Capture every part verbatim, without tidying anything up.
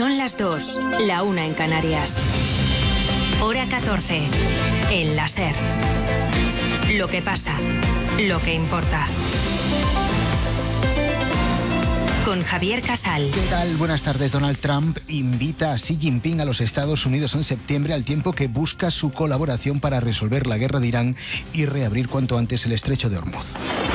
Son las dos, la una en Canarias. Hora catorce, en la SER. Lo que pasa, lo que importa. Con Javier Casal. ¿Qué tal? Buenas tardes. Donald Trump invita a Xi Jinping a los Estados Unidos en septiembre, al tiempo que busca su colaboración para resolver la guerra de Irán y reabrir cuanto antes el estrecho de Hormuz.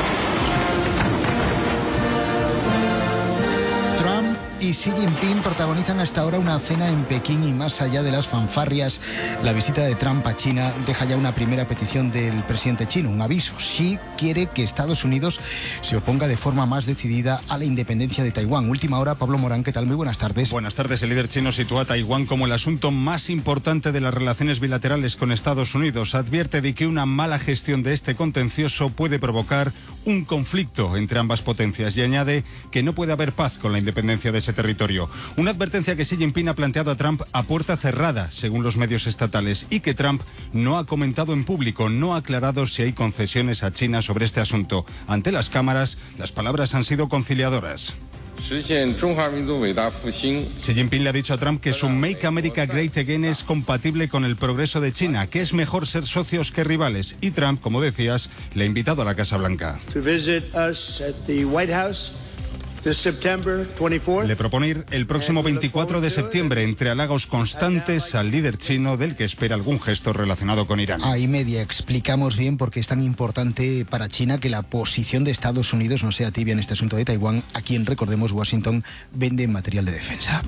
Y Xi Jinping protagonizan hasta ahora una cena en Pekín y más allá de las fanfarrias, la visita de Trump a China deja ya una primera petición del presidente chino, un aviso. Xi quiere que Estados Unidos se oponga de forma más decidida a la independencia de Taiwán. Última hora, Pablo Morán, ¿qué tal? Muy buenas tardes. Buenas tardes. El líder chino sitúa a Taiwán como el asunto más importante de las relaciones bilaterales con Estados Unidos. Advierte de que una mala gestión de este contencioso puede provocar un conflicto entre ambas potencias y añade que no puede haber paz con la independencia de ese territorio. Una advertencia que Xi Jinping ha planteado a Trump a puerta cerrada, según los medios estatales, y que Trump no ha comentado en público, no ha aclarado si hay concesiones a China sobre este asunto. Ante las cámaras, las palabras han sido conciliadoras. Xi Jinping le ha dicho a Trump que su Make America Great Again es compatible con el progreso de China, que es mejor ser socios que rivales. Y Trump, como decías, le ha invitado a la Casa Blanca. Le propone ir el próximo veinticuatro de septiembre, entre halagos constantes al líder chino, del que espera algún gesto relacionado con Irán. Ahí media explicamos bien por qué es tan importante para China que la posición de Estados Unidos no sea tibia en este asunto de Taiwán, a quien, recordemos, Washington vende material de defensa.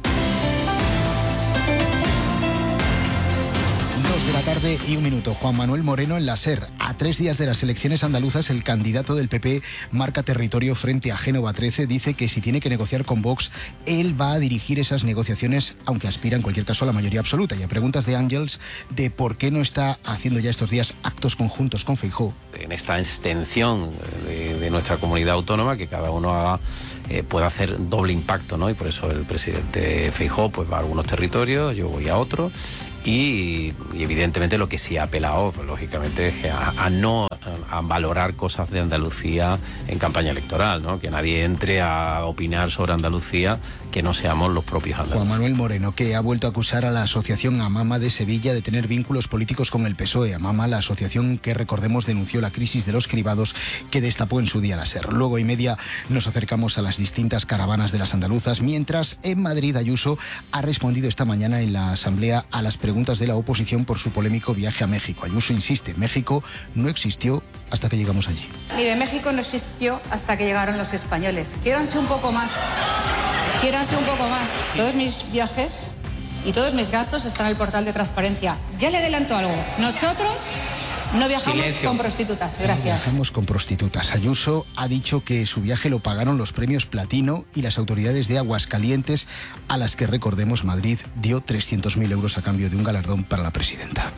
De la tarde y un minuto. Juan Manuel Moreno en la SER. A tres días de las elecciones andaluzas, el candidato del P P marca territorio frente a Génova trece. Dice que si tiene que negociar con Vox, él va a dirigir esas negociaciones, aunque aspira en cualquier caso a la mayoría absoluta. Y a preguntas de Ángels de por qué no está haciendo ya estos días actos conjuntos con Feijóo. En esta extensión de, de nuestra comunidad autónoma, que cada uno haga, eh, pueda hacer doble impacto, ¿no? Y por eso el presidente Feijóo pues va a algunos territorios, yo voy a otros. Y, y evidentemente lo que sí ha apelado, pues, lógicamente, es a, a no a, a valorar cosas de Andalucía en campaña electoral, ¿no? Que nadie entre a opinar sobre Andalucía que no seamos los propios andaluces. Juan Manuel Moreno, que ha vuelto a acusar a la asociación Amama de Sevilla de tener vínculos políticos con el P S O E. Amama, la asociación que, recordemos, denunció la crisis de los cribados que destapó en su día la SER. Luego y media nos acercamos a las distintas caravanas de las andaluzas, mientras en Madrid Ayuso ha respondido esta mañana en la Asamblea a las preguntas de la oposición por su polémico viaje a México. Ayuso insiste, México no existió hasta que llegamos allí. Mire, México no existió hasta que llegaron los españoles. Quiéranse un poco más. Quiéranse un poco más. Todos mis viajes y todos mis gastos están en el portal de transparencia. Ya le adelanto algo. Nosotros no viajamos Silencio. con prostitutas. Gracias. No viajamos con prostitutas. Ayuso ha dicho que su viaje lo pagaron los premios Platino y las autoridades de Aguascalientes, a las que, recordemos, Madrid dio trescientos mil euros a cambio de un galardón para la presidenta.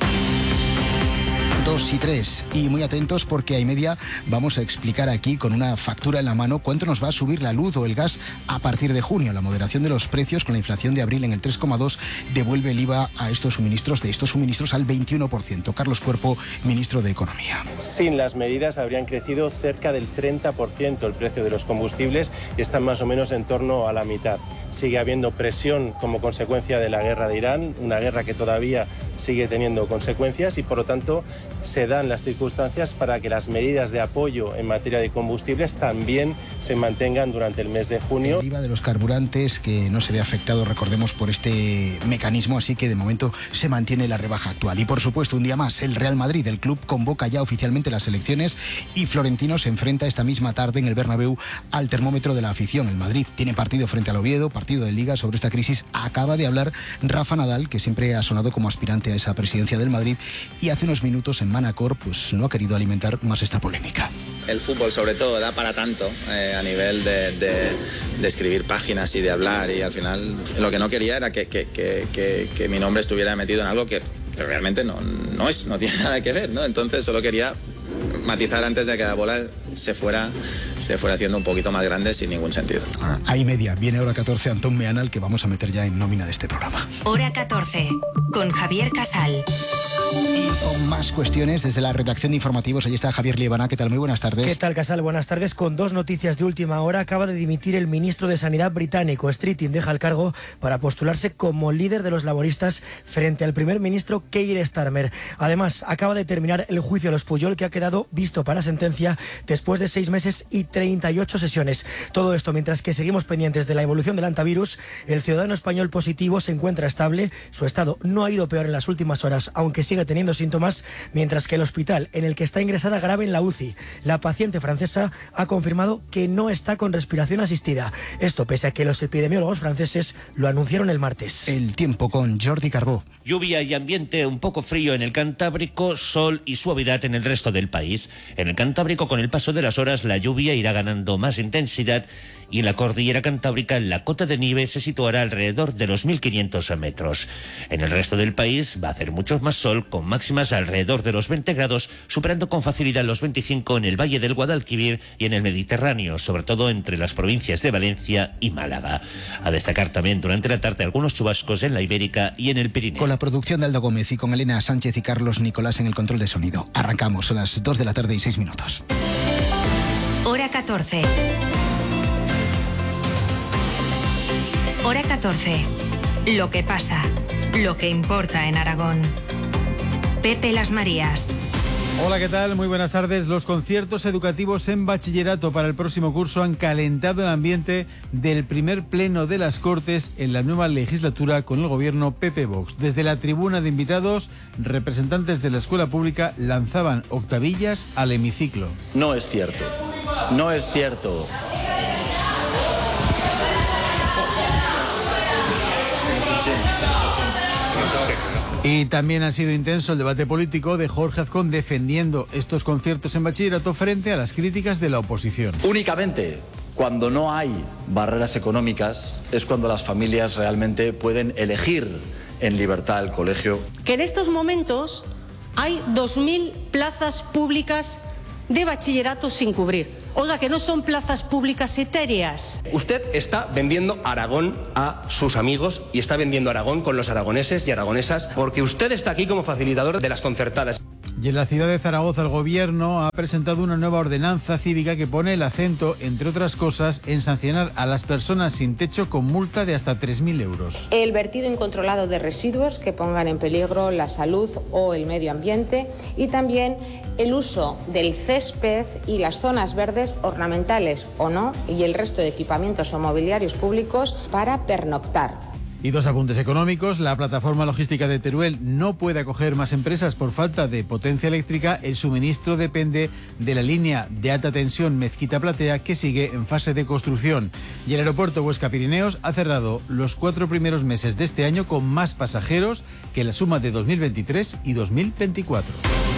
Dos y tres. Y muy atentos, porque a y media vamos a explicar aquí con una factura en la mano cuánto nos va a subir la luz o el gas a partir de junio. La moderación de los precios con la inflación de abril en el tres coma dos devuelve el I V A a estos suministros, de estos suministros al veintiuno por ciento. Carlos Cuerpo, ministro de Economía. Sin las medidas habrían crecido cerca del treinta por ciento el precio de los combustibles y están más o menos en torno a la mitad. Sigue habiendo presión como consecuencia de la guerra de Irán, una guerra que todavía sigue teniendo consecuencias y, por lo tanto, se dan las circunstancias para que las medidas de apoyo en materia de combustibles también se mantengan durante el mes de junio. El I V A de los carburantes, que no se ve afectado, recordemos, por este mecanismo, así que de momento se mantiene la rebaja actual. Y por supuesto, un día más, el Real Madrid, el club, convoca ya oficialmente las elecciones y Florentino se enfrenta esta misma tarde en el Bernabéu al termómetro de la afición. El Madrid tiene partido frente al Oviedo, partido de Liga. Sobre esta crisis acaba de hablar Rafa Nadal, que siempre ha sonado como aspirante a esa presidencia del Madrid, y hace unos minutos en Manacor pues no ha querido alimentar más esta polémica. El fútbol, sobre todo, da para tanto eh, a nivel de, de, de escribir páginas y de hablar, y al final lo que no quería era que, que, que, que, que mi nombre estuviera metido en algo que, que realmente no, no es, no tiene nada que ver, ¿no? Entonces solo quería matizar antes de que la bola se fuera, se fuera haciendo un poquito más grande sin ningún sentido. Ahí media, viene hora catorce, Antón Meana, al que vamos a meter ya en nómina de este programa. Hora catorce, con Javier Casal. Y con más cuestiones desde la redacción de informativos, allí está Javier Liebana. ¿Qué tal? Muy buenas tardes. ¿Qué tal, Casal? Buenas tardes. Con dos noticias de última hora, acaba de dimitir el ministro de Sanidad británico. Streeting deja el cargo para postularse como líder de los laboristas frente al primer ministro Keir Starmer. Además, acaba de terminar el juicio a los Pujol, que ha quedado visto para sentencia después de seis meses y treinta y ocho sesiones. Todo esto mientras que seguimos pendientes de la evolución del antivirus. El ciudadano español positivo se encuentra estable. Su estado no ha ido peor en las últimas horas, aunque sigue teniendo síntomas, mientras que el hospital en el que está ingresada grave en la U C I, la paciente francesa, ha confirmado que no está con respiración asistida. Esto pese a que los epidemiólogos franceses lo anunciaron el martes. El tiempo con Jordi Carbó. Lluvia y ambiente un poco frío en el Cantábrico, sol y suavidad en el resto del país. En el Cantábrico, con el paso de las horas, la lluvia irá ganando más intensidad y en la cordillera cantábrica la cota de nieve se situará alrededor de los mil quinientos metros. En el resto del país va a hacer mucho más sol, con máximas alrededor de los veinte grados, superando con facilidad los veinticinco en el Valle del Guadalquivir y en el Mediterráneo, sobre todo entre las provincias de Valencia y Málaga. A destacar también durante la tarde algunos chubascos en la Ibérica y en el Pirineo. Con la producción de Aldo Gómez y con Elena Sánchez y Carlos Nicolás en el control de sonido. Arrancamos a las dos de la tarde y seis minutos. Hora catorce. Hora catorce. Lo que pasa, lo que importa en Aragón. Pepe Las Marías. Hola, ¿qué tal? Muy buenas tardes. Los conciertos educativos en bachillerato para el próximo curso han calentado el ambiente del primer pleno de las Cortes en la nueva legislatura con el gobierno P P-Vox. Desde la tribuna de invitados, representantes de la escuela pública lanzaban octavillas al hemiciclo. No es cierto. No es cierto. Y también ha sido intenso el debate político de Jorge Azcón defendiendo estos conciertos en bachillerato frente a las críticas de la oposición. Únicamente cuando no hay barreras económicas es cuando las familias realmente pueden elegir en libertad el colegio. Que en estos momentos hay dos mil plazas públicas de bachillerato sin cubrir. Oiga, que no son plazas públicas etéreas. Usted está vendiendo Aragón a sus amigos y está vendiendo Aragón con los aragoneses y aragonesas porque usted está aquí como facilitador de las concertadas. Y en la ciudad de Zaragoza el gobierno ha presentado una nueva ordenanza cívica que pone el acento, entre otras cosas, en sancionar a las personas sin techo con multa de hasta tres mil euros. El vertido incontrolado de residuos que pongan en peligro la salud o el medio ambiente y también el uso del césped y las zonas verdes ornamentales o no y el resto de equipamientos o mobiliarios públicos para pernoctar. Y dos apuntes económicos. La plataforma logística de Teruel no puede acoger más empresas por falta de potencia eléctrica. El suministro depende de la línea de alta tensión Mezquita-Platea, que sigue en fase de construcción. Y el aeropuerto Huesca-Pirineos ha cerrado los cuatro primeros meses de este año con más pasajeros que la suma de dos mil veintitrés y dos mil veinticuatro.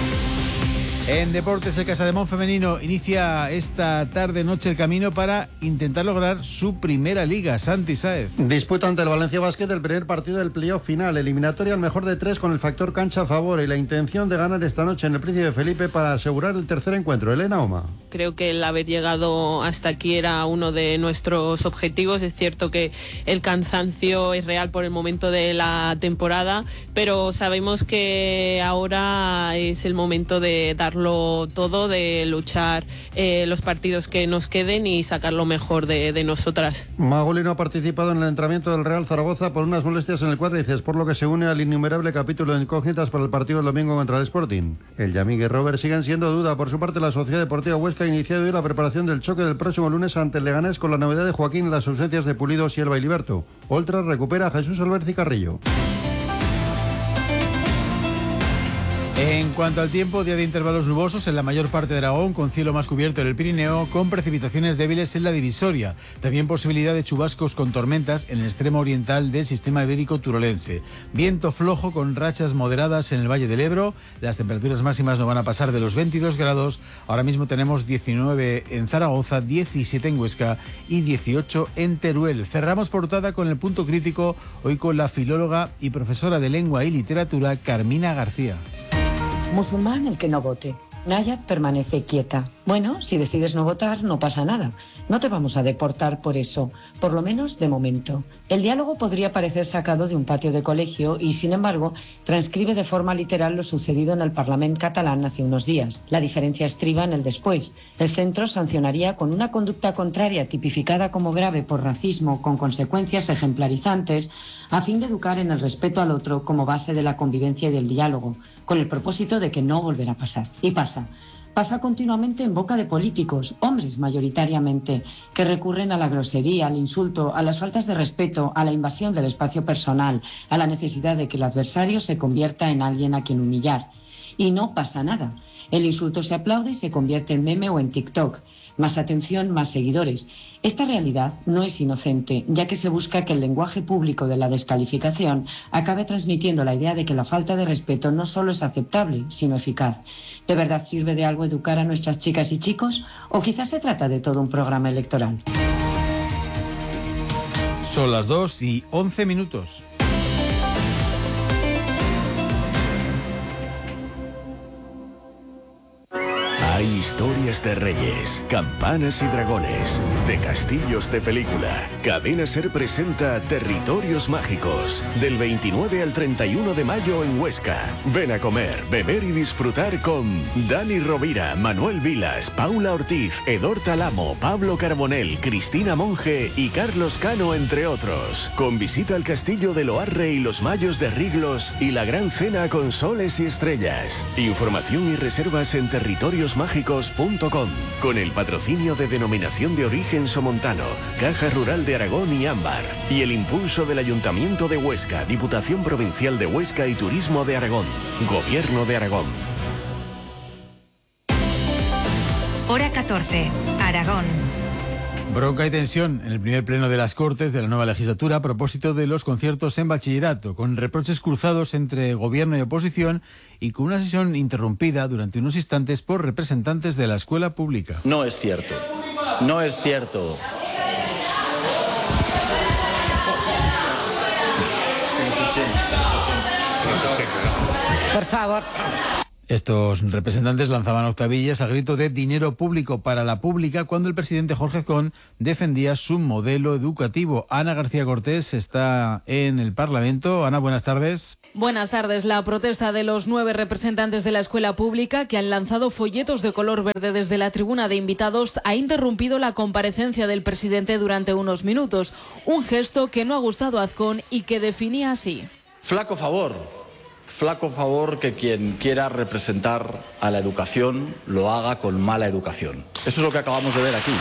En deportes, el Casademont femenino inicia esta tarde-noche el camino para intentar lograr su primera liga. Santi Sáez. Disputa ante el Valencia Basket el primer partido del playoff final, eliminatoria al mejor de tres con el factor cancha a favor y la intención de ganar esta noche en el Príncipe Felipe para asegurar el tercer encuentro. Elena Oma. Creo que el haber llegado hasta aquí era uno de nuestros objetivos. Es cierto que el cansancio es real por el momento de la temporada, pero sabemos que ahora es el momento de dar todo, de luchar eh, los partidos que nos queden y sacar lo mejor de, de nosotras. Magolino ha participado en el entrenamiento del Real Zaragoza por unas molestias en el cuádriceps, por lo que se une al innumerable capítulo de incógnitas para el partido del domingo contra el Sporting. El Yamig y Robert siguen siendo duda. Por su parte, la Sociedad Deportiva Huesca ha iniciado hoy la preparación del choque del próximo lunes ante el Leganés con la novedad de Joaquín en las ausencias de Pulido, Sierva y Liberto. Oltra recupera a Jesús Alberti Carrillo. En cuanto al tiempo, día de intervalos nubosos en la mayor parte de Aragón, con cielo más cubierto en el Pirineo, con precipitaciones débiles en la divisoria. También posibilidad de chubascos con tormentas en el extremo oriental del sistema ibérico turolense. Viento flojo con rachas moderadas en el Valle del Ebro. Las temperaturas máximas no van a pasar de los veintidós grados. Ahora mismo tenemos diecinueve en Zaragoza, diecisiete en Huesca y dieciocho en Teruel. Cerramos portada con el punto crítico, hoy con la filóloga y profesora de lengua y literatura Carmina García. Musulmán el que no vote. Nayat permanece quieta. Bueno, si decides no votar, no pasa nada. No te vamos a deportar por eso, por lo menos de momento. El diálogo podría parecer sacado de un patio de colegio y, sin embargo, transcribe de forma literal lo sucedido en el Parlament catalán hace unos días. La diferencia estriba en el después. El centro sancionaría con una conducta contraria tipificada como grave por racismo con consecuencias ejemplarizantes a fin de educar en el respeto al otro como base de la convivencia y del diálogo, con el propósito de que no volverá a pasar. Y pasa. Pasa continuamente en boca de políticos, hombres mayoritariamente, que recurren a la grosería, al insulto, a las faltas de respeto, a la invasión del espacio personal, a la necesidad de que el adversario se convierta en alguien a quien humillar. Y no pasa nada. El insulto se aplaude y se convierte en meme o en TikTok. Más atención, más seguidores. Esta realidad no es inocente, ya que se busca que el lenguaje público de la descalificación acabe transmitiendo la idea de que la falta de respeto no solo es aceptable, sino eficaz. ¿De verdad sirve de algo educar a nuestras chicas y chicos? ¿O quizás se trata de todo un programa electoral? Son las dos y once minutos. Hay historias de reyes, campanas y dragones, de castillos de película. Cadena Ser presenta Territorios Mágicos, del veintinueve al treinta y uno de mayo en Huesca. Ven a comer, beber y disfrutar con Dani Rovira, Manuel Vilas, Paula Ortiz, Edor Talamo, Pablo Carbonell, Cristina Monge y Carlos Cano, entre otros. Con visita al castillo de Loarre y los Mayos de Riglos y la gran cena con soles y estrellas. Información y reservas en territorios mágicos punto com, con el patrocinio de Denominación de Origen Somontano, Caja Rural de Aragón y Ámbar, y el impulso del Ayuntamiento de Huesca, Diputación Provincial de Huesca y Turismo de Aragón, Gobierno de Aragón. Hora catorce, Aragón. Bronca y tensión en el primer pleno de las Cortes de la nueva legislatura a propósito de los conciertos en bachillerato, con reproches cruzados entre gobierno y oposición y con una sesión interrumpida durante unos instantes por representantes de la escuela pública. No es cierto. No es cierto. Por favor. Estos representantes lanzaban octavillas al grito de dinero público para la pública cuando el presidente Jorge Azcón defendía su modelo educativo. Ana García Cortés está en el Parlamento. Ana, buenas tardes. Buenas tardes. La protesta de los nueve representantes de la escuela pública que han lanzado folletos de color verde desde la tribuna de invitados ha interrumpido la comparecencia del presidente durante unos minutos. Un gesto que no ha gustado a Azcón y que definía así. Flaco favor. Flaco favor que quien quiera representar a la educación lo haga con mala educación. Eso es lo que acabamos de ver aquí.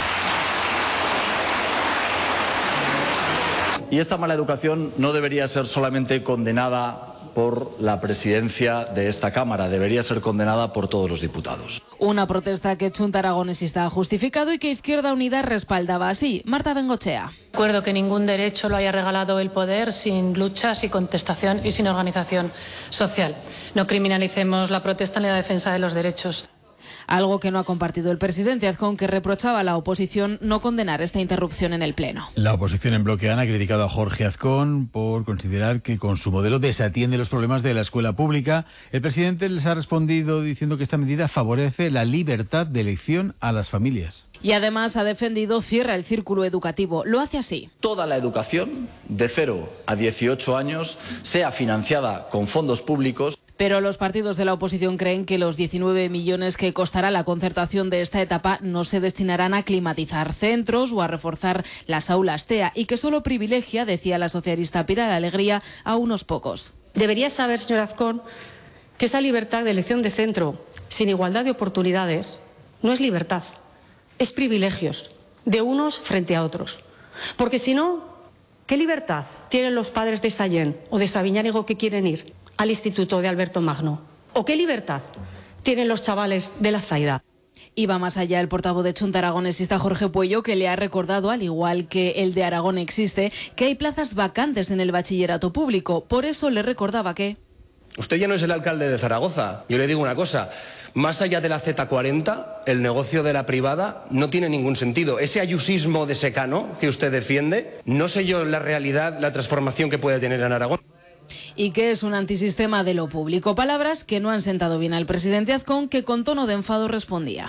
Y esta mala educación no debería ser solamente condenada por la presidencia de esta Cámara, debería ser condenada por todos los diputados. Una protesta que Chunta Aragonesista ha justificado y que Izquierda Unida respaldaba así. Marta Bengochea. Recuerdo que ningún derecho lo haya regalado el poder sin lucha, sin contestación y sin organización social. No criminalicemos la protesta ni la defensa de los derechos. Algo que no ha compartido el presidente Azcón, que reprochaba a la oposición no condenar esta interrupción en el Pleno. La oposición en bloque ha criticado a Jorge Azcón por considerar que con su modelo desatiende los problemas de la escuela pública. El presidente les ha respondido diciendo que esta medida favorece la libertad de elección a las familias. Y además ha defendido cierra el círculo educativo. Lo hace así. Toda la educación de cero a dieciocho años sea financiada con fondos públicos. Pero los partidos de la oposición creen que los diecinueve millones que costará la concertación de esta etapa no se destinarán a climatizar centros o a reforzar las aulas T E A y que solo privilegia, decía la socialista Pilar Alegría, a unos pocos. Debería saber, señor Azcón, que esa libertad de elección de centro sin igualdad de oportunidades no es libertad, es privilegios de unos frente a otros. Porque si no, ¿qué libertad tienen los padres de Sallent o de Sabiñánigo que quieren ir al Instituto de Alberto Magno? ¿O qué libertad tienen los chavales de la Zaida? Y va más allá el portavoz de Chunta Aragonesista Jorge Puello, que le ha recordado, al igual que el de Aragón existe, que hay plazas vacantes en el bachillerato público. Por eso le recordaba que... Usted ya no es el alcalde de Zaragoza. Yo le digo una cosa, más allá de la Z cuarenta, el negocio de la privada no tiene ningún sentido. Ese ayusismo de secano que usted defiende, no sé yo la realidad, la transformación que puede tener en Aragón. Y que es un antisistema de lo público. Palabras que no han sentado bien al presidente Azcón, que con tono de enfado respondía.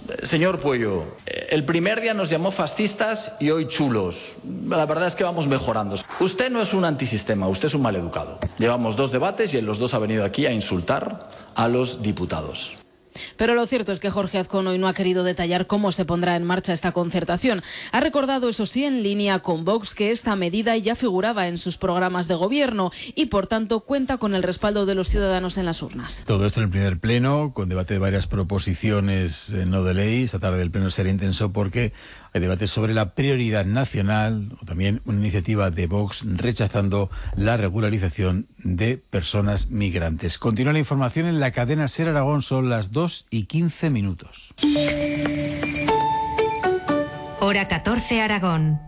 Señor Puello, el primer día nos llamó fascistas y hoy chulos. La verdad es que vamos mejorando. Usted no es un antisistema, usted es un maleducado. Llevamos dos debates y en los dos ha venido aquí a insultar a los diputados. Pero lo cierto es que Jorge Azcón hoy no ha querido detallar cómo se pondrá en marcha esta concertación. Ha recordado, eso sí, en línea con Vox, que esta medida ya figuraba en sus programas de gobierno y, por tanto, cuenta con el respaldo de los ciudadanos en las urnas. Todo esto en el primer pleno, con debate de varias proposiciones eh, no de ley. Esta tarde el pleno será intenso porque hay debate sobre la prioridad nacional o también una iniciativa de Vox rechazando la regularización de personas migrantes. Continúa la información en la cadena SER Aragón, son las dos y quince minutos. Hora catorce Aragón.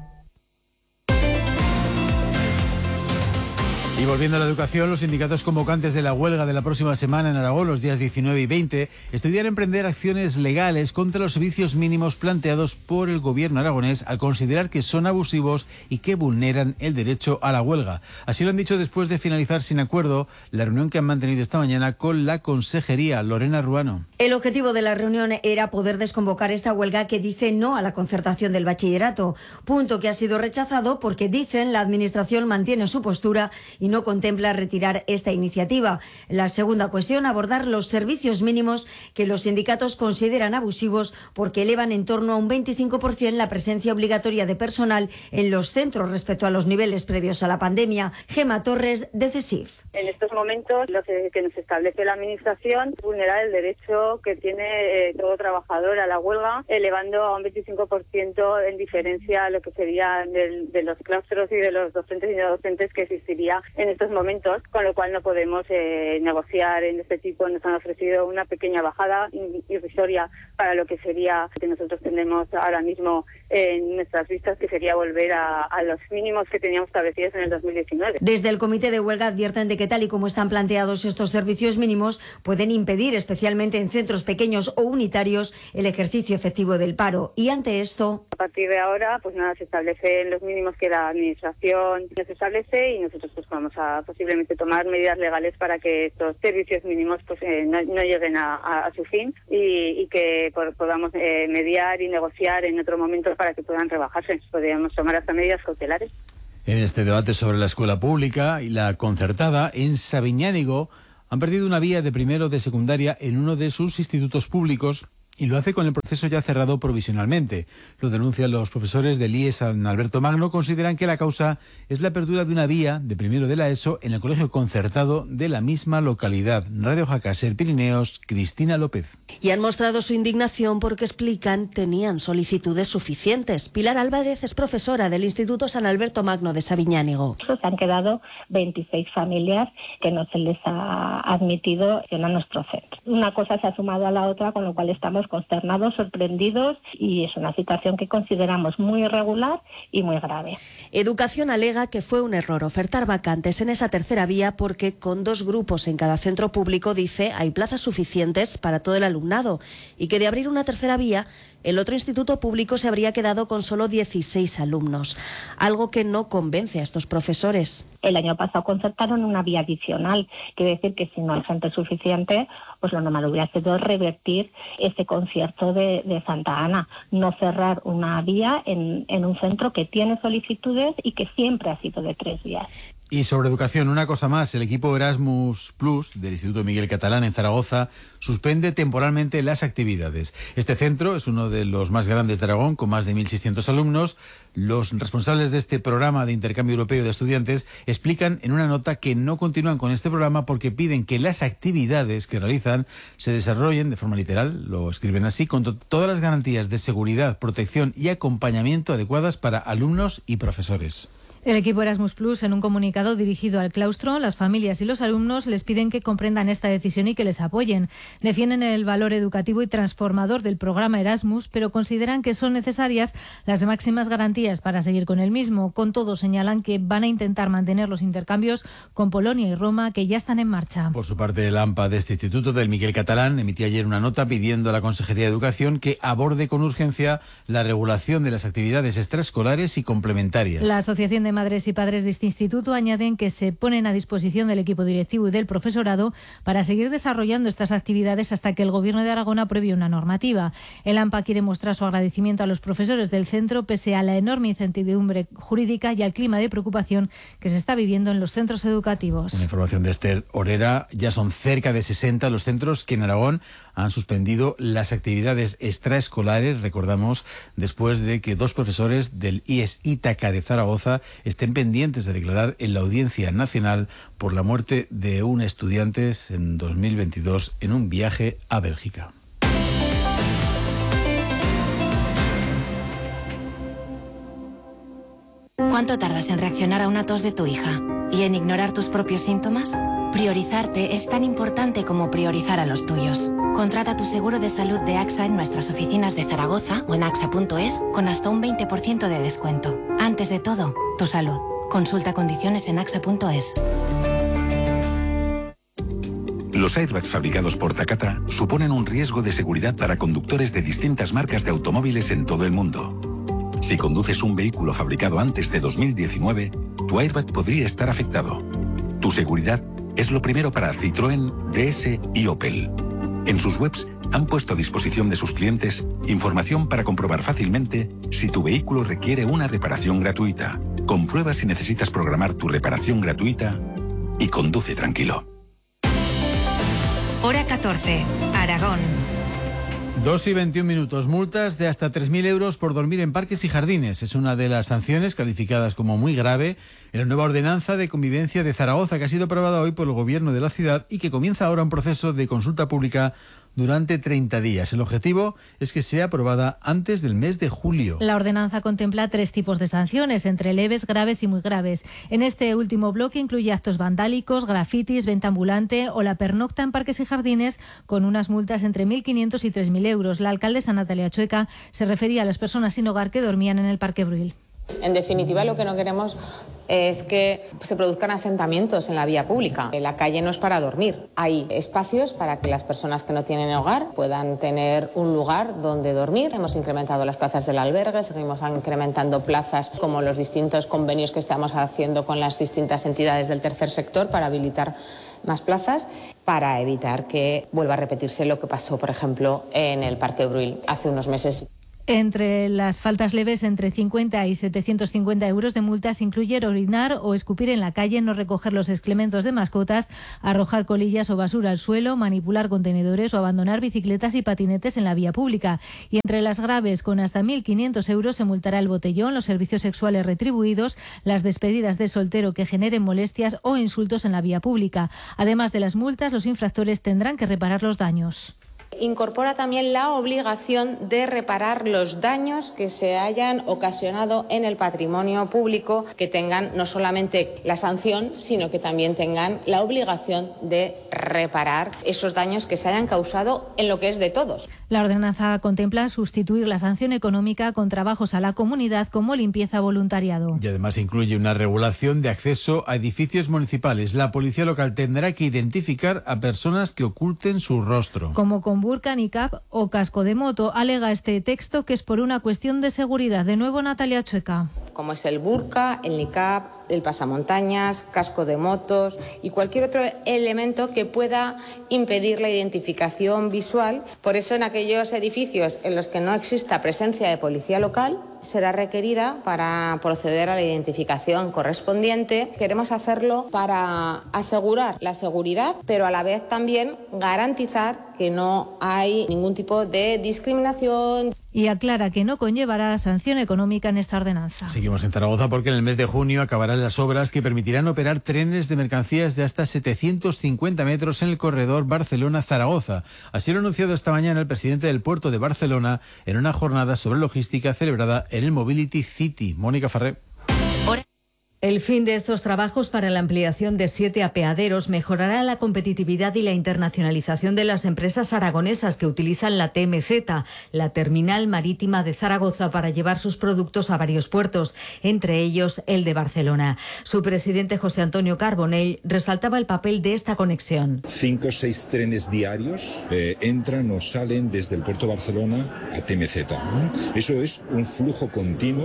Y volviendo a la educación, los sindicatos convocantes de la huelga de la próxima semana en Aragón, los días diecinueve y veinte, estudian emprender acciones legales contra los servicios mínimos planteados por el gobierno aragonés al considerar que son abusivos y que vulneran el derecho a la huelga. Así lo han dicho después de finalizar sin acuerdo la reunión que han mantenido esta mañana con la Consejería. Lorena Ruano. El objetivo de la reunión era poder desconvocar esta huelga que dice no a la concertación del bachillerato, punto que ha sido rechazado porque, dicen, la Administración mantiene su postura y no contempla retirar esta iniciativa. La segunda cuestión, abordar los servicios mínimos que los sindicatos consideran abusivos porque elevan en torno a un veinticinco por ciento la presencia obligatoria de personal en los centros respecto a los niveles previos a la pandemia. Gema Torres, de CESIF. En estos momentos, lo que, que nos establece la Administración es vulnerar el derecho que tiene eh, todo trabajador a la huelga, elevando a un veinticinco por ciento en diferencia a lo que sería del, de los claustros y de los docentes y no docentes que existiría en estos momentos, con lo cual no podemos eh, negociar en este tipo. Nos han ofrecido una pequeña bajada irrisoria para lo que sería que nosotros tenemos ahora mismo en nuestras vistas, que sería volver a, a los mínimos que teníamos establecidos en el dos mil diecinueve. Desde el comité de huelga advierten de que tal y como están planteados estos servicios mínimos pueden impedir, especialmente en centros pequeños o unitarios, el ejercicio efectivo del paro. Y ante esto, a partir de ahora, pues nada, se establecen los mínimos que la Administración nos establece y nosotros pues vamos a posiblemente tomar medidas legales para que estos servicios mínimos pues eh, no, no lleguen a, a, a su fin y, y que por, podamos eh, mediar y negociar en otro momento para que puedan rebajarse. Podríamos tomar hasta medidas cautelares. En este debate sobre la escuela pública y la concertada, en Sabiñánigo han perdido una vía de primero de secundaria en uno de sus institutos públicos y lo hace con el proceso ya cerrado provisionalmente. Lo denuncian los profesores del I E San Alberto Magno. Consideran que la causa es la apertura de una vía de primero de la ESO en el colegio concertado de la misma localidad. Radio Jaca, Ser Pirineos, Cristina López. Y han mostrado su indignación porque, explican, tenían solicitudes suficientes. Pilar Álvarez es profesora del Instituto San Alberto Magno de Sabiñánigo. Se han quedado veintiséis familias que no se les ha admitido en nuestro centro. Una cosa se ha sumado a la otra, con lo cual estamos consternados, sorprendidos, y es una situación que consideramos muy irregular y muy grave. Educación alega que fue un error ofertar vacantes en esa tercera vía porque con dos grupos en cada centro público, dice, hay plazas suficientes para todo el alumnado y que de abrir una tercera vía, el otro instituto público se habría quedado con solo dieciséis alumnos, algo que no convence a estos profesores. El año pasado concertaron una vía adicional, quiere decir que si no hay gente suficiente, pues lo normal hubiera sido revertir ese concierto de, de Santa Ana, no cerrar una vía en, en un centro que tiene solicitudes y que siempre ha sido de tres vías. Y sobre educación, una cosa más. El equipo Erasmus Plus del Instituto Miguel Catalán en Zaragoza suspende temporalmente las actividades. Este centro es uno de los más grandes de Aragón, con más de mil seiscientos alumnos. Los responsables de este programa de intercambio europeo de estudiantes explican en una nota que no continúan con este programa porque piden que las actividades que realizan se desarrollen de forma literal, lo escriben así, con to- todas las garantías de seguridad, protección y acompañamiento adecuadas para alumnos y profesores. El equipo Erasmus Plus, en un comunicado dirigido al claustro, las familias y los alumnos les piden que comprendan esta decisión y que les apoyen. Defienden el valor educativo y transformador del programa Erasmus, pero consideran que son necesarias las máximas garantías para seguir con el mismo. Con todo, señalan que van a intentar mantener los intercambios con Polonia y Roma, que ya están en marcha. Por su parte, el AMPA de este instituto, del Miguel Catalán, emitía ayer una nota pidiendo a la Consejería de Educación que aborde con urgencia la regulación de las actividades extraescolares y complementarias. La Asociación de de Madres y Padres de este instituto añaden que se ponen a disposición del equipo directivo y del profesorado para seguir desarrollando estas actividades hasta que el Gobierno de Aragón apruebe una normativa. El AMPA quiere mostrar su agradecimiento a los profesores del centro pese a la enorme incertidumbre jurídica y al clima de preocupación que se está viviendo en los centros educativos. Una información de Esther Orera. Ya son cerca de sesenta los centros que en Aragón han suspendido las actividades extraescolares, recordamos, después de que dos profesores del I E S Ítaca de Zaragoza estén pendientes de declarar en la Audiencia Nacional por la muerte de un estudiante en dos mil veintidós en un viaje a Bélgica. ¿Cuánto tardas en reaccionar a una tos de tu hija y en ignorar tus propios síntomas? Priorizarte es tan importante como priorizar a los tuyos. Contrata tu seguro de salud de AXA en nuestras oficinas de Zaragoza o en axa punto es con hasta un veinte por ciento de descuento. Antes de todo, tu salud. Consulta condiciones en axa punto es. Los airbags fabricados por Takata suponen un riesgo de seguridad para conductores de distintas marcas de automóviles en todo el mundo. Si conduces un vehículo fabricado antes de dos mil diecinueve, tu airbag podría estar afectado. Tu seguridad es lo primero para Citroën, D S y Opel. En sus webs han puesto a disposición de sus clientes información para comprobar fácilmente si tu vehículo requiere una reparación gratuita. Comprueba si necesitas programar tu reparación gratuita y conduce tranquilo. Hora catorce, Aragón. Dos y veintiún minutos. Multas de hasta tres mil euros por dormir en parques y jardines. Es una de las sanciones calificadas como muy grave en la nueva ordenanza de convivencia de Zaragoza, que ha sido aprobada hoy por el Gobierno de la ciudad y que comienza ahora un proceso de consulta pública durante treinta días. El objetivo es que sea aprobada antes del mes de julio. La ordenanza contempla tres tipos de sanciones, entre leves, graves y muy graves. En este último bloque incluye actos vandálicos, grafitis, venta ambulante o la pernocta en parques y jardines, con unas multas entre mil quinientos y tres mil euros. La alcaldesa Natalia Chueca se refería a las personas sin hogar que dormían en el Parque Bruil. En definitiva, lo que no queremos es que se produzcan asentamientos en la vía pública. La calle no es para dormir. Hay espacios para que las personas que no tienen hogar puedan tener un lugar donde dormir. Hemos incrementado las plazas del albergue, seguimos incrementando plazas como los distintos convenios que estamos haciendo con las distintas entidades del tercer sector para habilitar más plazas, para evitar que vuelva a repetirse lo que pasó, por ejemplo, en el Parque Bruil hace unos meses. Entre las faltas leves, entre cincuenta y setecientos cincuenta euros de multas incluye orinar o escupir en la calle, no recoger los excrementos de mascotas, arrojar colillas o basura al suelo, manipular contenedores o abandonar bicicletas y patinetes en la vía pública. Y entre las graves, con hasta mil quinientos euros, se multará el botellón, los servicios sexuales retribuidos, las despedidas de soltero que generen molestias o insultos en la vía pública. Además de las multas, los infractores tendrán que reparar los daños. Incorpora también la obligación de reparar los daños que se hayan ocasionado en el patrimonio público, que tengan no solamente la sanción, sino que también tengan la obligación de reparar esos daños que se hayan causado en lo que es de todos. La ordenanza contempla sustituir la sanción económica con trabajos a la comunidad como limpieza voluntariado. Y además incluye una regulación de acceso a edificios municipales. La policía local tendrá que identificar a personas que oculten su rostro. Como con burka, niqab o casco de moto, alega este texto que es por una cuestión de seguridad. De nuevo, Natalia Chueca. Como es el burka, el niqab, el pasamontañas, casco de motos y cualquier otro elemento que pueda impedir la identificación visual. Por eso, en aquellos edificios en los que no exista presencia de policía local, será requerida para proceder a la identificación correspondiente. Queremos hacerlo para asegurar la seguridad, pero a la vez también garantizar que no hay ningún tipo de discriminación. Y aclara que no conllevará sanción económica en esta ordenanza. Seguimos en Zaragoza porque en el mes de junio acabarán las obras que permitirán operar trenes de mercancías de hasta setecientos cincuenta metros en el corredor Barcelona-Zaragoza. Así lo ha anunciado esta mañana el presidente del puerto de Barcelona en una jornada sobre logística celebrada en el Mobility City. Mónica Farré. El fin de estos trabajos para la ampliación de siete apeaderos mejorará la competitividad y la internacionalización de las empresas aragonesas que utilizan la T M Z, la terminal marítima de Zaragoza, para llevar sus productos a varios puertos, entre ellos el de Barcelona. Su presidente, José Antonio Carbonell, resaltaba el papel de esta conexión. Cinco o seis trenes diarios eh, entran o salen desde el puerto de Barcelona a T M Z. Eso es un flujo continuo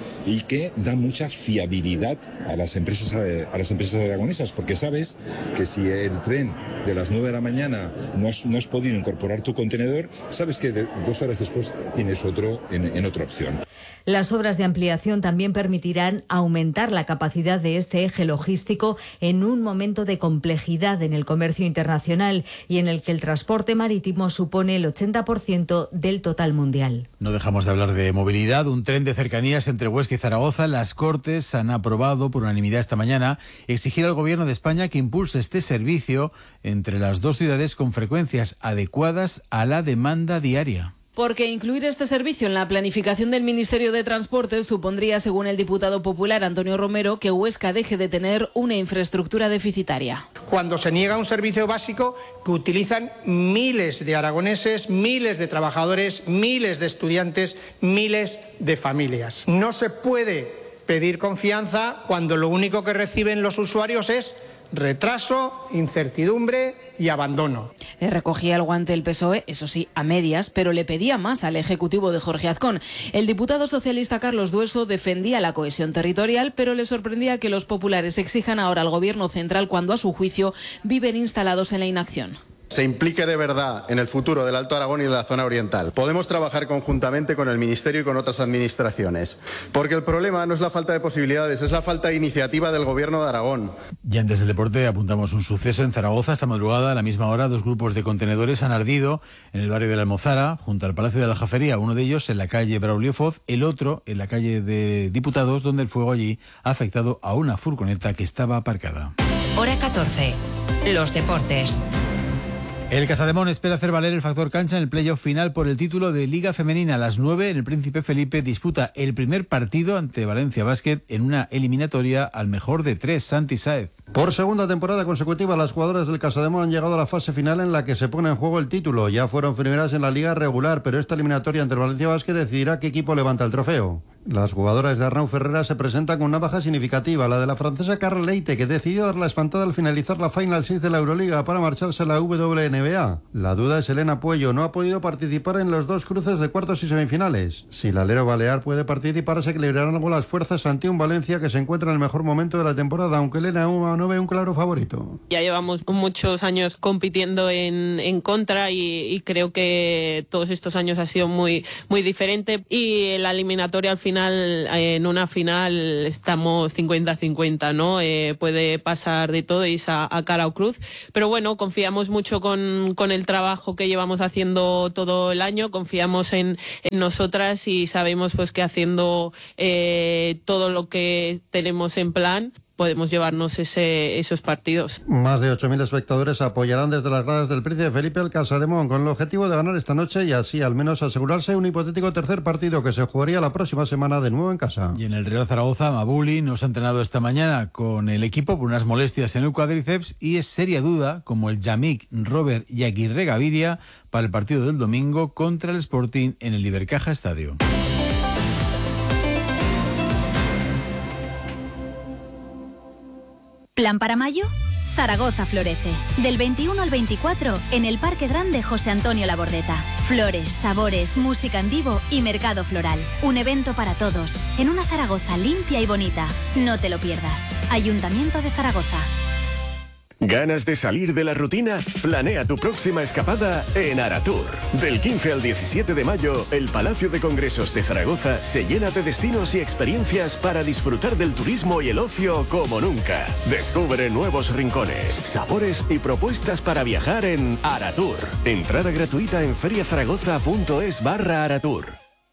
y que da mucha fiabilidad a las empresas a las empresas aragonesas, porque sabes que si el tren de las nueve de la mañana no has, no has podido incorporar tu contenedor, sabes que de, dos horas después tienes otro en, en otra opción. Las obras de ampliación también permitirán aumentar la capacidad de este eje logístico en un momento de complejidad en el comercio internacional y en el que el transporte marítimo supone el ochenta por ciento del total mundial. No dejamos de hablar de movilidad. Un tren de cercanías entre Huesca y Zaragoza. Las Cortes han aprobado por unanimidad esta mañana exigir al Gobierno de España que impulse este servicio entre las dos ciudades con frecuencias adecuadas a la demanda diaria. Porque incluir este servicio en la planificación del Ministerio de Transportes supondría, según el diputado popular Antonio Romero, que Huesca deje de tener una infraestructura deficitaria. Cuando se niega un servicio básico que utilizan miles de aragoneses, miles de trabajadores, miles de estudiantes, miles de familias. No se puede pedir confianza cuando lo único que reciben los usuarios es retraso, incertidumbre y abandono. Le recogía el guante el P S O E, eso sí, a medias, pero le pedía más al Ejecutivo de Jorge Azcón. El diputado socialista Carlos Dueso defendía la cohesión territorial, pero le sorprendía que los populares exijan ahora al Gobierno central cuando, a su juicio, viven instalados en la inacción. Se implique de verdad en el futuro del Alto Aragón y de la zona oriental. Podemos trabajar conjuntamente con el Ministerio y con otras administraciones, porque el problema no es la falta de posibilidades, es la falta de iniciativa del Gobierno de Aragón. Ya antes del deporte apuntamos un suceso en Zaragoza. Esta madrugada, a la misma hora, dos grupos de contenedores han ardido en el barrio de la Almozara, junto al Palacio de la Aljafería, uno de ellos en la calle Braulio Foz, el otro en la calle de Diputados, donde el fuego allí ha afectado a una furgoneta que estaba aparcada. Hora catorce. Los deportes. El Casademón espera hacer valer el factor cancha en el playoff final por el título de Liga Femenina. A las nueve, el Príncipe Felipe disputa el primer partido ante Valencia Basket en una eliminatoria al mejor de tres. Santi Sáez. Por segunda temporada consecutiva, las jugadoras del Casademón han llegado a la fase final en la que se pone en juego el título. Ya fueron primeras en la liga regular, pero esta eliminatoria ante el Valencia Basket decidirá qué equipo levanta el trofeo. Las jugadoras de Arnau Ferrera se presentan con una baja significativa, la de la francesa Carla Leite, que decidió dar la espantada al finalizar la Final seis de la Euroliga para marcharse a la W N B A. La duda es Elena Puello, no ha podido participar en los dos cruces de cuartos y semifinales. Si el alero balear puede participar, se equilibrarán algo las fuerzas ante un Valencia que se encuentra en el mejor momento de la temporada, aunque Elena no ve un claro favorito. Ya llevamos muchos años compitiendo en, en contra y, y creo que todos estos años ha sido muy, muy diferente, y la eliminatoria al final, en una final estamos cincuenta cincuenta, ¿no? Eh, puede pasar de todo y es a, a cara o cruz, pero bueno, confiamos mucho con, con el trabajo que llevamos haciendo todo el año, confiamos en, en nosotras y sabemos pues que haciendo eh, todo lo que tenemos en plan podemos llevarnos ese, esos partidos. Más de ocho mil espectadores apoyarán desde las gradas del Príncipe Felipe al Casademón con el objetivo de ganar esta noche y así al menos asegurarse un hipotético tercer partido que se jugaría la próxima semana de nuevo en casa. Y en el Real Zaragoza, Mabuli no se ha entrenado esta mañana con el equipo por unas molestias en el cuádriceps y es seria duda, como el Yamik, Robert y Aguirre Gaviria, para el partido del domingo contra el Sporting en el Ibercaja Estadio. ¿Plan para mayo? Zaragoza florece. Del veintiuno al veinticuatro en el Parque Grande José Antonio Labordeta. Flores, sabores, música en vivo y mercado floral. Un evento para todos, en una Zaragoza limpia y bonita. No te lo pierdas. Ayuntamiento de Zaragoza. ¿Ganas de salir de la rutina? Planea tu próxima escapada en Aratur. Del quince al diecisiete de mayo, el Palacio de Congresos de Zaragoza se llena de destinos y experiencias para disfrutar del turismo y el ocio como nunca. Descubre nuevos rincones, sabores y propuestas para viajar en Aratur. Entrada gratuita en feriazaragoza.es barra Aratur.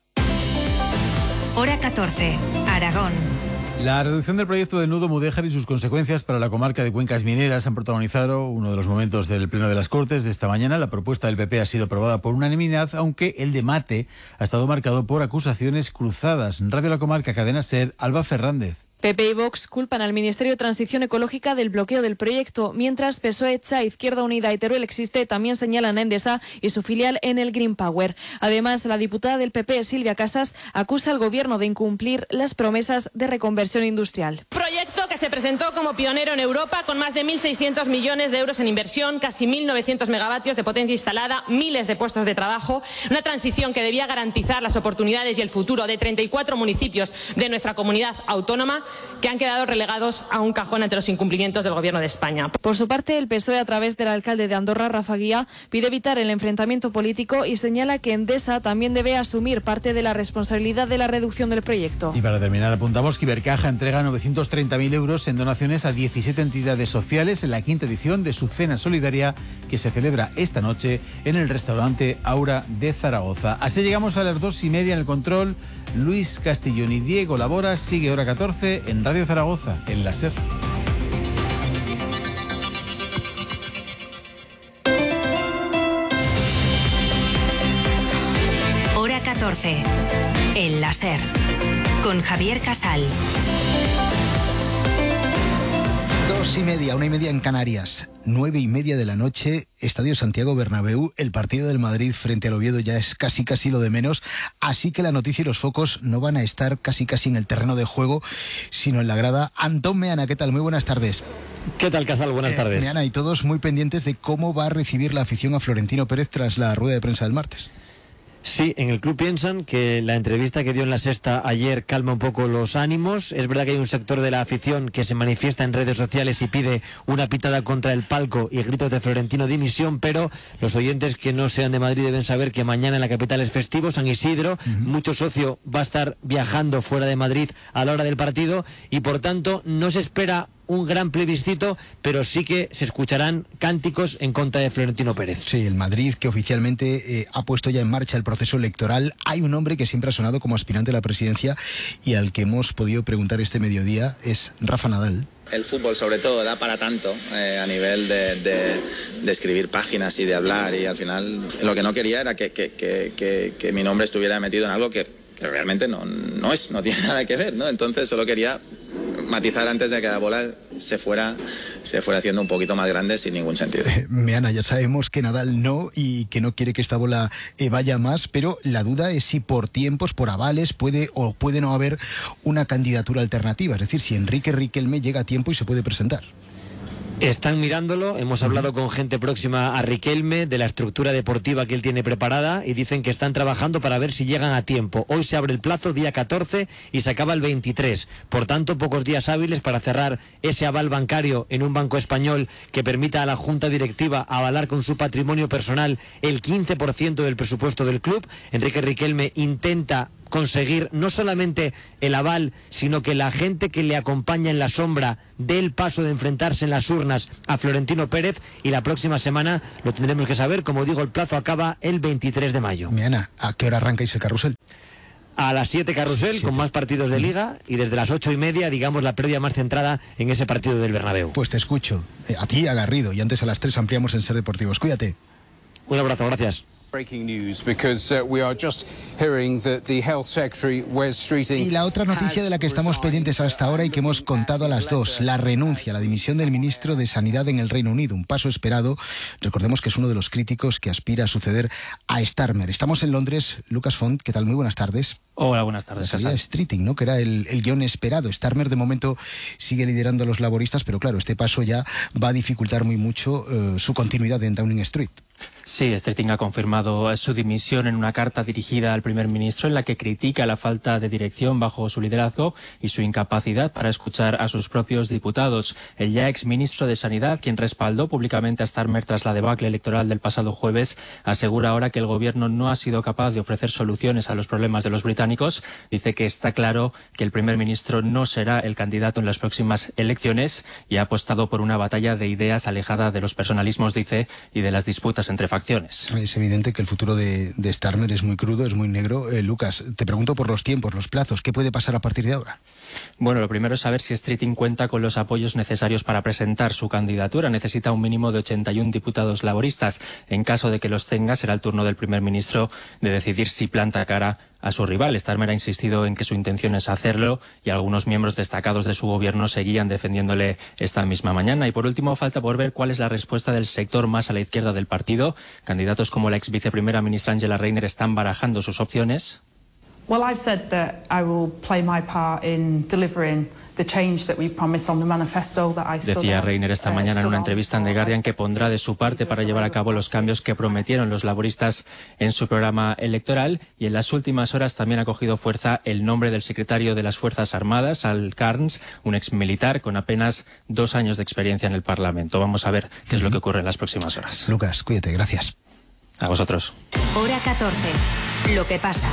Hora catorce. Aragón. La reducción del proyecto de nudo Mudéjar y sus consecuencias para la comarca de Cuencas Mineras han protagonizado uno de los momentos del Pleno de las Cortes de esta mañana. La propuesta del P P ha sido aprobada por unanimidad, aunque el debate ha estado marcado por acusaciones cruzadas. En Radio La Comarca, Cadena SER, Alba Fernández. P P y Vox culpan al Ministerio de Transición Ecológica del bloqueo del proyecto, mientras P S O E, C H A, Izquierda Unida y Teruel Existe también señalan a Endesa y su filial en el Green Power. Además, la diputada del P P, Silvia Casas, acusa al Gobierno de incumplir las promesas de reconversión industrial. Proyecto que se presentó como pionero en Europa con más de mil seiscientos millones de euros en inversión, casi mil novecientos megavatios de potencia instalada, miles de puestos de trabajo, una transición que debía garantizar las oportunidades y el futuro de treinta y cuatro municipios de nuestra comunidad autónoma que han quedado relegados a un cajón ante los incumplimientos del Gobierno de España. Por su parte, el P S O E, a través del alcalde de Andorra, Rafa Guía, pide evitar el enfrentamiento político y señala que Endesa también debe asumir parte de la responsabilidad de la reducción del proyecto. Y para terminar, apuntamos que Ibercaja entrega novecientos treinta mil euros en donaciones a diecisiete entidades sociales en la quinta edición de su cena solidaria que se celebra esta noche en el restaurante Aura de Zaragoza. Así llegamos a las dos y media en el control. Luis Castillón y Diego Labora. Sigue Hora catorce en Radio Zaragoza, en la SER. Hora catorce en la SER con Javier Casal. Dos y media, una y media en Canarias, nueve y media de la noche, Estadio Santiago Bernabéu. El partido del Madrid frente al Oviedo ya es casi casi lo de menos, así que la noticia y los focos no van a estar casi casi en el terreno de juego, sino en la grada. Antón Meana, ¿qué tal? Muy buenas tardes. ¿Qué tal, Casal? Buenas eh, tardes. Meana, y todos muy pendientes de cómo va a recibir la afición a Florentino Pérez tras la rueda de prensa del martes. Sí, en el club piensan que la entrevista que dio en La Sexta ayer calma un poco los ánimos. Es verdad que hay un sector de la afición que se manifiesta en redes sociales y pide una pitada contra el palco y gritos de Florentino dimisión, pero los oyentes que no sean de Madrid deben saber que mañana en la capital es festivo, San Isidro, uh-huh. mucho socio va a estar viajando fuera de Madrid a la hora del partido y por tanto no se espera un gran plebiscito, pero sí que se escucharán cánticos en contra de Florentino Pérez. Sí, el Madrid, que oficialmente eh, ha puesto ya en marcha el proceso electoral. Hay un hombre que siempre ha sonado como aspirante a la presidencia y al que hemos podido preguntar este mediodía, es Rafa Nadal. El fútbol sobre todo da para tanto eh, a nivel de, de, de escribir páginas y de hablar, y al final lo que no quería era que, que, que, que, que mi nombre estuviera metido en algo que, que realmente no, no es, no tiene nada que ver, ¿no? Entonces solo quería matizar antes de que la bola se fuera se fuera haciendo un poquito más grande sin ningún sentido. Eh, Meana, ya sabemos que Nadal no y que no quiere que esta bola eh, vaya más, pero la duda es si por tiempos, por avales, puede o puede no haber una candidatura alternativa, es decir, si Enrique Riquelme llega a tiempo y se puede presentar. Están mirándolo, hemos hablado con gente próxima a Riquelme de la estructura deportiva que él tiene preparada y dicen que están trabajando para ver si llegan a tiempo. Hoy se abre el plazo, día catorce, y se acaba el veintitrés. Por tanto, pocos días hábiles para cerrar ese aval bancario en un banco español que permita a la Junta Directiva avalar con su patrimonio personal el quince por ciento del presupuesto del club. Enrique Riquelme intenta conseguir no solamente el aval, sino que la gente que le acompaña en la sombra dé el paso de enfrentarse en las urnas a Florentino Pérez, y la próxima semana lo tendremos que saber. Como digo, el plazo acaba el veintitrés de mayo. Meana, ¿a qué hora arrancáis el carrusel? A las siete carrusel, siete. Con más partidos de liga, y desde las ocho y media, digamos, la previa más centrada en ese partido del Bernabéu. Pues te escucho, eh, a ti, a Garrido, y antes a las tres ampliamos en Ser Deportivos. Cuídate. Un abrazo, gracias. Breaking news because uh, we are just hearing that the Health Secretary Wes Streeting. Y la otra noticia de la que estamos pendientes hasta ahora y que hemos contado a las dos, la renuncia, la dimisión del ministro de Sanidad en el Reino Unido, un paso esperado. Recordemos que es uno de los críticos que aspira a suceder a Starmer. Estamos en Londres. Lucas Font, ¿qué tal? Muy buenas tardes. Hola, buenas tardes. Salía Streeting, ¿no? Que era el, el guión esperado. Starmer de momento sigue liderando a los laboristas, pero claro, este paso ya va a dificultar muy mucho eh, su continuidad en Downing Street. Sí, Streeting ha confirmado su dimisión en una carta dirigida al primer ministro en la que critica la falta de dirección bajo su liderazgo y su incapacidad para escuchar a sus propios diputados. El ya ex ministro de Sanidad, quien respaldó públicamente a Starmer tras la debacle electoral del pasado jueves, asegura ahora que el gobierno no ha sido capaz de ofrecer soluciones a los problemas de los británicos. Dice que está claro que el primer ministro no será el candidato en las próximas elecciones y ha apostado por una batalla de ideas alejada de los personalismos, dice, y de las disputas entre facciones. Es evidente que el futuro de, de Starmer es muy crudo, es muy negro. Eh, Lucas, te pregunto por los tiempos, los plazos, ¿qué puede pasar a partir de ahora? Bueno, lo primero es saber si Streeting cuenta con los apoyos necesarios para presentar su candidatura. Necesita un mínimo de ochenta y uno diputados laboristas. En caso de que los tenga, será el turno del primer ministro de decidir si planta cara a su rival. Starmer ha insistido en que su intención es hacerlo y algunos miembros destacados de su gobierno seguían defendiéndole esta misma mañana. Y por último, falta por ver cuál es la respuesta del sector más a la izquierda del partido. Candidatos como la ex viceprimera ministra Angela Rayner están barajando sus opciones. Well, I've said that I will play my part in delivering the change that we promised on the manifesto that I stood Decía as, Rayner esta uh, mañana en stood una on. entrevista en The Guardian que pondrá de su parte para llevar a cabo los cambios que prometieron los laboristas en su programa electoral, y en las últimas horas también ha cogido fuerza el nombre del secretario de las Fuerzas Armadas, Al Carnes, un exmilitar con apenas dos años de experiencia en el Parlamento. Vamos a ver qué es lo que ocurre en las próximas horas. Lucas, cuídate, gracias. A vosotros. Hora catorce. Lo que pasa.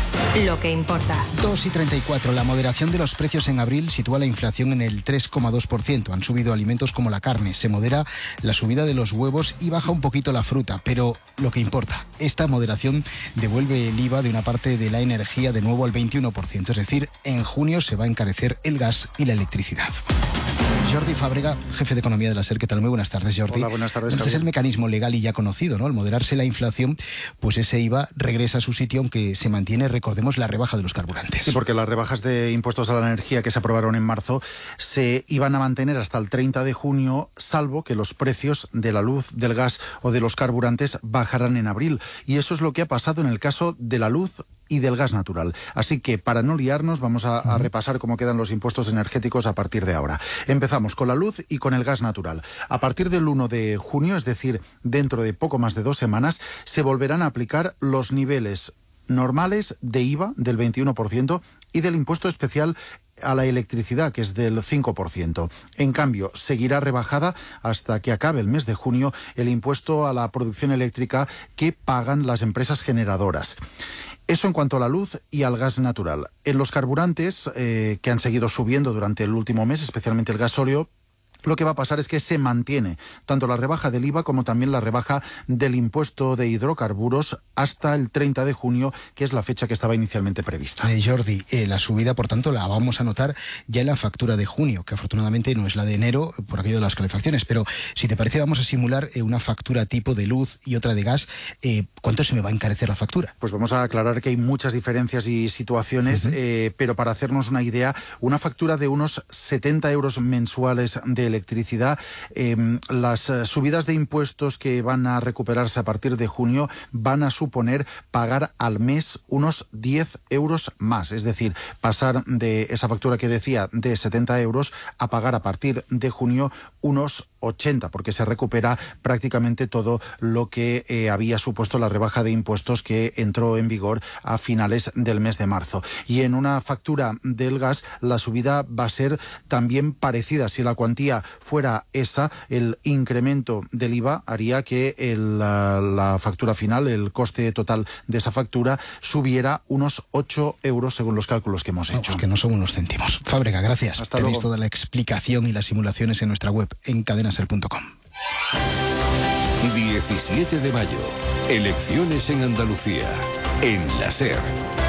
Lo que importa. dos y treinta y cuatro. La moderación de los precios en abril sitúa la inflación en el tres coma dos por ciento. Han subido alimentos como la carne, se modera la subida de los huevos y baja un poquito la fruta. Pero lo que importa, esta moderación devuelve el I V A de una parte de la energía de nuevo al veintiuno por ciento. Es decir, en junio se va a encarecer el gas y la electricidad. Jordi Fábrega, jefe de Economía de la SER. ¿Qué tal? Muy buenas tardes, Jordi. Hola, buenas tardes, Este Javier. es el mecanismo legal y ya conocido, ¿no? Al moderarse la inflación, pues ese I V A regresa a su sitio, aunque se mantiene, recordemos, la rebaja de los carburantes. Sí, porque las rebajas de impuestos a la energía que se aprobaron en marzo se iban a mantener hasta el treinta de junio, salvo que los precios de la luz, del gas o de los carburantes bajaran en abril. Y eso es lo que ha pasado en el caso de la luz y del gas natural. Así que, para no liarnos, vamos a, a repasar cómo quedan los impuestos energéticos a partir de ahora. Empezamos con la luz y con el gas natural. A partir del uno de junio, es decir, dentro de poco más de dos semanas, se volverán a aplicar los niveles normales de I V A del veintiuno por ciento y del impuesto especial a la electricidad, que es del cinco por ciento. En cambio, seguirá rebajada hasta que acabe el mes de junio el impuesto a la producción eléctrica que pagan las empresas generadoras. Eso en cuanto a la luz y al gas natural. En los carburantes, eh, que han seguido subiendo durante el último mes, especialmente el gasóleo, lo que va a pasar es que se mantiene tanto la rebaja del I V A como también la rebaja del impuesto de hidrocarburos hasta el treinta de junio, que es la fecha que estaba inicialmente prevista. Eh, Jordi, eh, la subida, por tanto, la vamos a notar ya en la factura de junio, que afortunadamente no es la de enero por aquello de las calefacciones, pero si te parece vamos a simular eh, una factura tipo de luz y otra de gas. Eh, ¿Cuánto se me va a encarecer la factura? Pues vamos a aclarar que hay muchas diferencias y situaciones, uh-huh. eh, pero para hacernos una idea, una factura de unos setenta euros mensuales de electricidad, eh, las eh, subidas de impuestos que van a recuperarse a partir de junio van a suponer pagar al mes unos diez euros más, es decir, pasar de esa factura que decía de setenta euros a pagar a partir de junio unos ochenta, porque se recupera prácticamente todo lo que eh, había supuesto la rebaja de impuestos que entró en vigor a finales del mes de marzo. Y en una factura del gas la subida va a ser también parecida. Si la cuantía fuera esa, el incremento del I V A haría que el, la, la factura final, el coste total de esa factura, subiera unos ocho euros según los cálculos que hemos hecho. Vamos, que no son unos céntimos. Fábrega, gracias. Hasta Tenéis luego. toda la explicación y las simulaciones en nuestra web en cadena ser punto com. diecisiete de mayo. Elecciones en Andalucía. En la SER.